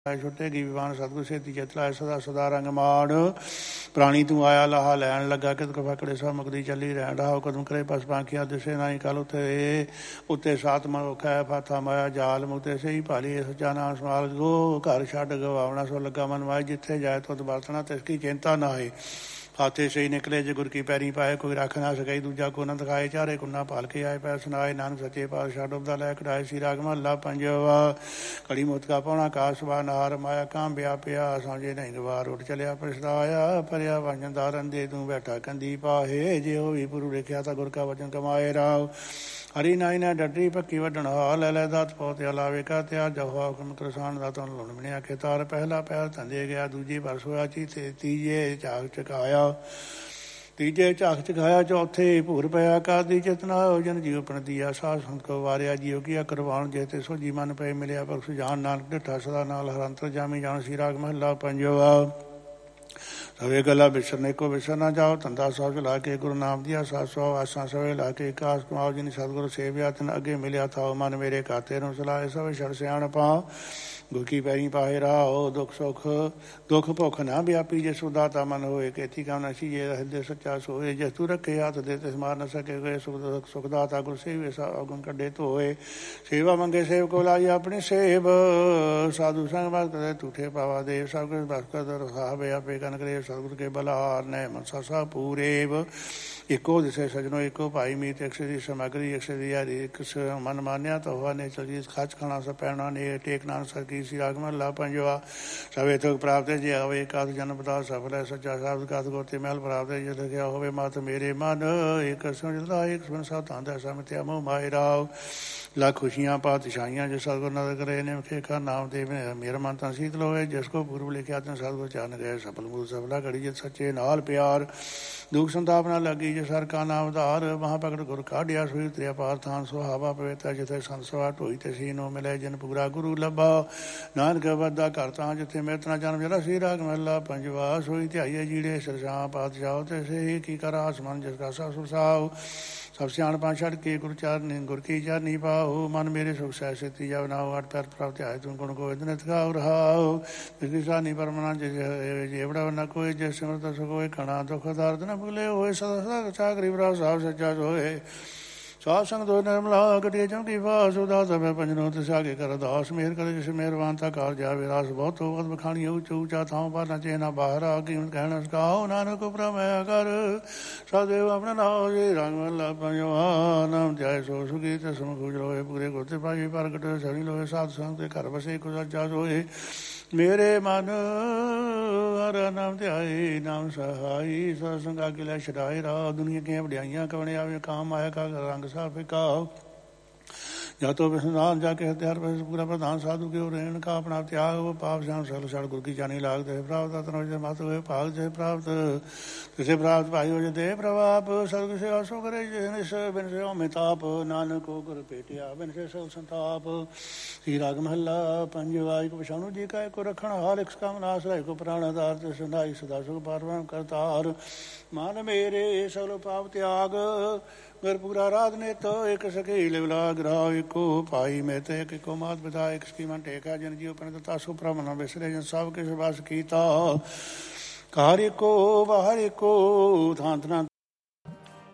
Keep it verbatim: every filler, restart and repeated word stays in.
ਛੁੱਟੇਗੀ ਵਿਵਾਨ ਸਤਿਗੁਰ ਛੇਤੀ ਚਿਤ ਲਾਏ ਸਦਾ ਸਦਾ ਰੰਗ ਮਾੜ ਪ੍ਰਾਣੀ ਤੂੰ ਆਇਆ ਲਾਹਾ ਲੈਣ ਲੱਗਾ ਕਿਤ ਫਕੜੇ ਸਭ ਮੁਕਦੀ ਚੱਲੀ ਰਹਿਣ ਰਹਾ ਕਦਮ ਕਰੇ ਪਸ ਪਾਖੀਆਂ ਦਿਸੇ ਨਾਈ ਕੱਲ ਉੱਥੇ ਉੱਤੇ ਸਾਤ ਮਨੁੱਖ ਹੈ ਫਾਥਾ ਮਾਇਆ ਜਾਲ ਮੁਕਤੇ ਸਹੀ ਭਾਲੀ ਸੱਚਾ ਨਾਮ ਸਮਾਲ ਗੋ ਘਰ ਛੱਡ ਗਵਾਉਣਾ ਸੋ ਲੱਗਾ ਮਨ ਮਾਇ ਜਿੱਥੇ ਜਾਏ ਤੁਧ ਵਰਤਣਾ ਤਿਸ ਕੀ ਚਿੰਤਾ ਨਾ ਹੈ ਹਾਥੇ ਸਹੀ ਨਿਕਲੇ ਜੇ ਗੁਰ ਕੀ ਪੈਰੀ ਪਾਏ ਕੋਈ ਰੱਖ ਨਾ ਸਕੇ ਦੂਜਾ ਕੋ ਨਾ ਦਿਖਾਏ ਚਾਰੇ ਕੁੰਨਾ ਭਾਲ ਕੇ ਆਏ ਪੈ ਸੁਨਾਏ ਨਾਨਕ ਸੱਚੇ ਪਾਤਸ਼ਾਹ ਡੁੱਬਦਾ ਲੈ ਕਢਾਏ ਸੀ ਰਾਗ ਮਹੱਲਾ ਪੰਜਵਾ ਕੜੀ ਮੁਤਕਾ ਪਾਉਣਾ ਕਾਸਵਾ ਨਾਰ ਮਾਇਆ ਕਾਮ ਵਿਆਪਿਆ ਸਾਂਝੇ ਨਹੀਂ ਗਵਾਰ ਉੱਠ ਚਲਿਆ ਪਛਤਾਇਆ ਭਰਿਆ ਵੰਜਨ ਦਾਰਨ ਦੇ ਤੂੰ ਬੈਠਾ ਕੰਦੀ ਪਾਹੇ ਜੇ ਉਹ ਵੀ ਪੁਰੂ ਲਿਖਿਆ ਤਾਂ ਗੁਰ ਕਾ ਵਚਨ ਕਮਾਏ ਰਾਵ ਹਰੀ ਨਾਈ ਨਾ ਡੱਡੀ ਪੱਕੀ ਵੱਢਣ ਹਾ ਲੈ ਲੈ ਦਾਤ ਪੌਤਿਆ ਲਾਵੇ ਕਾ ਤਿਆ ਜਵਾ ਕਿਸਾਨ ਦਾ ਤੋਂ ਲੁਣ ਬਣਿਆ ਖੇਤਾਰ ਪਹਿਲਾ ਪੈਰ ਧੰਦੇ ਗਿਆ ਦੂਜੀ ਵਰਸ ਹੋਇਆ ਚੀ ਤੇ ਤੀਜੇ ਝਾਕ ਚਕਾਇਆ ਤੀਜੇ ਝਾਕ ਚਕਾਇਆ ਚੌਥੇ ਭੂਰ ਪਿਆ ਕਾਦੀ ਚੇਤਨਾ ਜਨ ਜੀਵ ਪ੍ਰਦੀਆ ਸਾਧ ਸੰਤ ਕੋ ਵਾਰਿਆ ਜੀਵ ਕੀ ਕਰਵਾਣ ਜੇ ਤੇ ਸੋ ਜੀ ਮਨ ਪਏ ਮਿਲਿਆ ਬਖਸ਼ ਜਾਨ ਨਾਨਕ ਡਿਠਾ ਸਦਾ ਨਾਲ ਹਰੰਤਰ ਜਾਮੀ ਜਾਣ ਸੀ ਰਾਗ ਮਹੱਲਾ ਪੰਜਵਾ ਸਵੇ ਗੱਲਾਂ ਵਿਸਰਨੇ ਕੋ ਵਿਸਰ ਨਾ ਜਾਓ ਧੰਦਾ ਸਭ ਲਾ ਕੇ ਗੁਰੂ ਨਾਮ ਦੀਆਂ ਸੱਤ ਸੌ ਆਸਾਂ ਸਵੇ ਲਾ ਕੇ ਕਾਸ ਕਮਾਓ ਜਿਨ ਸਤਿਗੁਰੂ ਸੇਵਿਆ ਤਨ ਅੱਗੇ ਮਿਲਿਆ ਥਾਓ ਮਨ ਮੇਰੇ ਖਾਤੇ ਨੂੰ ਸਲਾਏ ਸਵੇ ਛੜ ਸਿਆਣ ਪਾ ਗੁਰ ਕੀ ਪੈਰੀ ਪਾਹੇ ਰਾਹੋ ਦੁੱਖ ਸੁੱਖ ਦੁੱਖ ਭੁੱਖ ਨਾ ਵਿਆਪੀ ਜੇ ਸੁਦਾਤਾ ਮਨ ਹੋਏ ਕੇਤੀ ਕਾਮਨਾ ਸੀ ਜੇ ਹਿਰਦੇ ਸੱਚਾ ਸੋਏ ਜੇ ਤੂੰ ਰੱਖੇ ਹੱਥ ਦੇ ਤੇ ਸਮਾਰ ਨਾ ਸਕੇ ਗਏ ਸੁਖ ਸੁਖਦਾਤਾ ਗੁਰ ਸੇਵੇ ਸਾ ਅਗਨ ਕੱਢੇ ਧੋਏ ਸੇਵਾ ਮੰਗੇ ਸੇਵ ਕੋ ਲਾਈ ਆਪਣੀ ਸੇਵ ਸਾਧੂ ਸੰਗ ਬਾਤ ਕਰੇ ਝੂਠੇ ਪਾਵਾ ਦੇਵ ਸਭ ਕੁਝ ਬਸ ਕਰ ਰਹਾਵੇ ਆਪੇ ਕਨ ਕਰੇ ਸਤਿਗੁਰ ਕੇ ਬਲਹਾਰ ਨੇ ਮਨਸਾ ਸਾ ਪੂਰੇਵ ਇੱਕੋ ਦਿਸੇ ਸਜਣੋ ਇੱਕੋ ਭਾਈ ਮੀਤ ਇੱਕ ਦੀ ਸਮਗਰੀ ਇੱਕ ਦੀ ਯਾਰੀ ਇੱਕ ਮਨ ਮਾਨਿਆ ਤਾਂ ਹੋਆ ਨੇ ਚਲੀ ਖਚ ਖਾਣਾ ਸ ਪੈਣਾ ਨੇ ਟੇਕ ਨਾਨ ਸਕੀ ਸੀ ਰਾਗ ਮਹੱਲਾ ਪੰਜਵਾ ਸਵੇ ਤੁਕ ਪ੍ਰਾਪਤ ਜੇ ਹੋਵੇ ਕਾਦ ਜਨਮ ਬਤਾ ਸਫਲ ਹੈ ਸੱਚਾ ਸ਼ਬਦ ਕਾਦ ਗੋਤੇ ਮਹਿਲ ਪ੍ਰਾਪਤ ਜੇ ਲਿਖਿਆ ਹੋਵੇ ਮਤ ਮੇਰੇ ਮਨ ਇੱਕ ਸਮਝਦਾ ਇੱਕ ਸੁਣ ਸਾ ਤਾਂ ਸਮਿਤਿਆ ਮੋਹ ਮਾਇ ਰਾਵ ਲੱਖ ਖੁਸ਼ੀਆਂ ਪਾਤਸ਼ਾਹੀਆਂ ਜੇ ਸਤਿਗੁਰ ਨਦਰ ਕਰੇ ਨੇ ਖੇਖਾ ਨਾਮ ਦੇ ਮੇਰਾ ਮਨ ਤਾਂ ਸੀਤਲ ਹੋਵੇ ਜਿਸ ਕੋ ਪੂਰਬ ਲਿਖਿਆ ਤਨ ਸਤਿਗੁਰ ਚਰਨ ਗਏ ਸਫਲ ਮੂਲ ਸਫਲਾ ਘੜੀ ਜੇ ਸੱਚੇ ਨਾਲ ਪਿਆਰ ਦੁੱਖ ਸੰਤਾਪ ਨਾ ਲੱਗੀ ਜੇ ਸਰ ਕਾ ਨਾਮ ਉਧਾਰ ਮਹਾ ਭਗਤ ਗੁਰ ਕਾਢਿਆ ਸੋਈ ਤ੍ਰਿਆ ਪਾਰ ਥਾਨ ਸੁਹਾਵਾ ਪਵਿੱਤਰ ਜਿਥੇ ਸੰਸਵਾ ਢੋਈ ਤੇ ਸੀ ਨੋ ਮਿਲੇ ਜਨ ਪੂਰਾ ਗੁਰੂ ਲੱਭਾ ਨਾਨਕ ਵੱਦਾ ਘਰ ਤਾਂ ਜਿੱਥੇ ਮਿਰਤਨਾ ਜਨਮ ਜਿਹੜਾ ਸੀ ਰਾਗ ਮਹੱਲਾ ਪੰਜਵਾ ਸੋਈ ਧਿਆਈਏ ਜੀੜੇ ਸਰਸ਼ਾਹ ਪਾਤਸ਼ਾਹ ਤੇ ਸੇ ਕੀ ਕਰ ਆਸਮਨ ਜਿਸ ਕਾ ਸਾ ਸੁਸਾਉ ਸਭ ਸਿਆਣਪਾਂ ਛੱਡ ਕੇ ਗੁਰ ਚਾਰਨੀ ਗੁਰ ਕੀ ਚਾਰਨੀ ਪਾਓ ਮਨ ਮੇਰੇ ਸੁਖ ਸਹਿ ਸੇਤੀ ਜਾਵ ਨਾਉ ਅਟ ਪੈਰ ਪ੍ਰਾਪਤ ਆਏ ਤੂੰ ਗੁਣ ਗੋਬਿੰਦ ਨਿਤ ਗਾਉ ਰਹਾਉ ਜਿਸ ਸਾਨੀ ਪਰਮਨਾ ਜੇਵੜਾ ਨਾ ਕੋਈ ਜੇ ਸਿਮਰਤ ਸੁਖ ਹੋਏ ਖਣਾ ਦੁਖ ਦਰਦ ਨਾ ਭੁਲੇ ਹੋਏ ਸਦਾ ਸਦਾ ਰਚਾ ਗਰੀਬ ਰਾਜ ਸਾਹਿਬ ਸੱਚਾ ਹੋਏ ਸਾਧ ਸੰਗ ਦੋ ਨਿਰਮਲਾ ਘਟਿਆ ਚੌਂਕੀ ਫਾਸ ਉਦਾਸ ਮੈਂ ਪੰਜਨੋ ਤਿਸਾਗੇ ਕਰ ਦਾਸ ਮੇਰ ਕਰੇ ਜਿਸ ਮਿਹਰਬਾਨ ਤਾਂ ਕਾਰ ਜਾਵੇ ਰਾਸ ਬਹੁਤ ਹੋਵਤ ਬਖਾਣੀ ਉੱਚ ਉੱਚਾ ਥਾਂ ਪਰ ਨਾ ਚੇਨਾ ਬਾਹਰ ਆ ਕੀ ਕਹਿਣਾ ਸਕਾਓ ਨਾਨਕ ਉਪਰ ਮੈਂ ਕਰ ਸਦੇਵ ਆਪਣਾ ਨਾਮ ਜੀ ਰੰਗ ਮਹੱਲਾ ਪੰਜਵਾ ਨਾਮ ਜਾਏ ਸੋ ਸੁਖੀ ਤੇ ਸਮਖੁਜ ਲੋਏ ਪੂਰੇ ਗੁਰਤੇ ਪਾਈ ਪ੍ਰਗਟ ਸਣੀ ਲੋਏ ਸਾਧ ਸੰਗ ਤੇ ਘਰ ਵਸੇ ਕੋ ਸੱਚਾ ਹੋਏ ਮੇਰੇ ਮਨ ਹਰ ਨਾਮ ਧਿਆਏ ਨਾਮ ਸਹਾਈ ਸਤ ਸੰਗਾ ਕੇ ਲੈ ਛਡਾਏ ਰਾ ਦੁਨੀਆ ਕੇ ਵਡਿਆਈਆਂ ਕਵਣੇ ਆਵੇ ਕਾਮ ਆਇਆ ਕਾ ਰੰਗ ਸਾਫੇ ਕਾ ਜਾਂ ਤੋ ਵਿਸਨਾਨ ਜਾ ਕੇ ਹਥਿਆਰ ਪੂਰਾ ਪ੍ਰਧਾਨ ਸਾਧੂ ਕੇ ਰਹਿਣ ਕਾ ਆਪਣਾ ਤਿਆਗ ਉਹ ਪਾਪ ਸ਼ਾਮ ਸਲ ਛੜ ਗੁਰ ਕੀ ਜਾਣੀ ਲਾਗ ਤੇ ਪ੍ਰਾਪਤ ਤਨੋ ਜੇ ਮਤ ਹੋਏ ਭਾਗ ਜੇ ਪ੍ਰਾਪਤ ਕਿਸੇ ਪ੍ਰਾਪਤ ਭਾਈ ਹੋ ਜੇ ਦੇ ਪ੍ਰਵਾਪ ਸਤਿਗੁਰ ਸੇਵਾ ਸੋ ਕਰੇ ਜਿਸ ਬਿਨ ਸੇ ਮਿਤਾਪ ਨਾਨਕ ਕੋ ਗੁਰ ਭੇਟਿਆ ਬਿਨ ਸੇ ਸੋ ਸੰਤਾਪ ਸ੍ਰੀ ਰਾਗ ਮਹੱਲਾ ਪੰਜਵਾ ਇੱਕ ਪਛਾਣੂ ਜੀ ਕਾ ਕੋ ਰੱਖਣ ਹਾਲ ਇੱਕ ਕਾਮ ਨਾਸ ਲੈ ਕੋ ਪ੍ਰਾਣ ਆਧਾਰ ਤੇ ਸੁਨਾਈ ਸਦਾ ਸੁਖ ਪਰਮ ਕਰਤਾਰ ਮਨ ਮੇਰੇ ਸਲ ਪਾਪ ਤਿਆਗ ਗੁਰ ਪੂਰਾ ਰਾਧ ਨੇ ਤੋ ਇੱਕ ਸਕੇ ਲਿਵਲਾ ਗ੍ਰਾਹ ਇੱਕੋ ਭਾਈ ਮੈਂ ਤੇ ਇੱਕ ਇੱਕੋ ਮਾਤ ਪਿਤਾ ਇੱਕ ਸਕੀਮਨ ਟੇਕਾ ਜਨ ਜੀਵ ਪਨ ਦਤਾ ਸੋ ਪ੍ਰਮ ਨ ਵਿਸਰੇ ਜਨ ਸਭ ਕਿਸ ਬਸ ਕੀਤਾ ਕਾਰ ਇੱਕੋ ਬਾਹਰ ਇੱਕੋ ਥਾਂ ਥਾਂ